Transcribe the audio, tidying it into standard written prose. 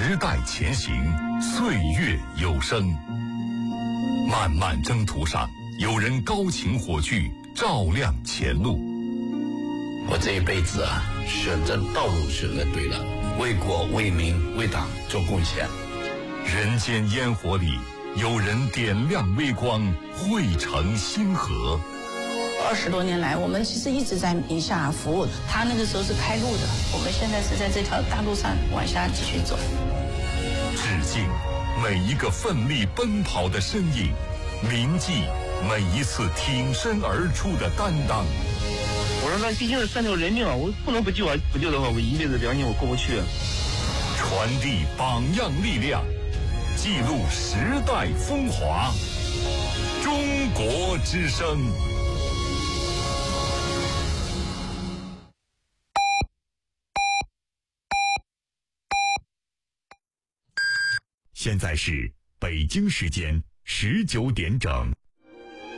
时代前行，岁月有声。漫漫征途上，有人高擎火炬，照亮前路。 我这一辈子选择道路选择对了，为国为民为党做贡献。 人间烟火里，有人点亮微光，汇成星河。 20多年来，我们其实一直在宁夏服务。他那个时候是开路的，我们现在是在这条大路上往下继续走。 致敬每一个奋力奔跑的身影，铭记每一次挺身而出的担当。 我说那毕竟是3条人命啊，我不能不救啊！不救的话，我一辈子良心我过不去。 传递榜样力量，记录时代风华。中国之声。现在是北京时间19点整。